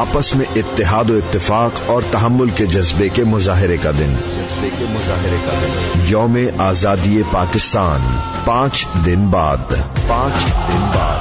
आपस में इत्तेहाद और इत्तेफाक और तहम्मुल के जज्बे के मुजाहरे का दिन। यौम आजादी पाकिस्तान 5 दिन बाद।